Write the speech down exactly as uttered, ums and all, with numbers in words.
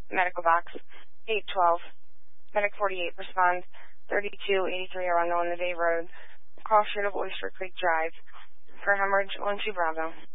medical box, eight twelve. Medic forty-eight, respond. thirty-two eighty-three Arundel in the Bay Road. Call street of Oyster Creek Drive. For hemorrhage, one two Bravo.